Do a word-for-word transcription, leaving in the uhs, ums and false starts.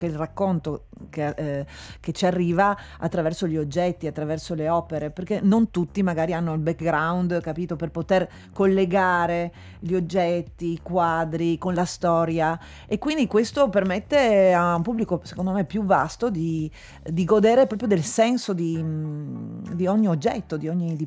che il racconto che ehm, che ci arriva attraverso gli oggetti, attraverso le opere, perché non tutti magari hanno il background, capito, per poter collegare gli oggetti, i quadri con la storia e quindi questo permette a un pubblico, secondo me, più vasto di di godere proprio del senso di mhmm, di ogni oggetto, di ogni